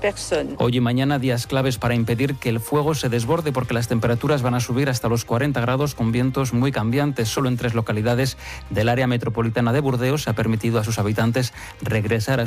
Hoy y mañana días claves para impedir que el fuego se desborde, porque las temperaturas van a subir hasta los 40 grados con vientos muy cambiantes. Solo en 3 localidades del área metropolitana de Burdeos se ha permitido a sus habitantes regresar a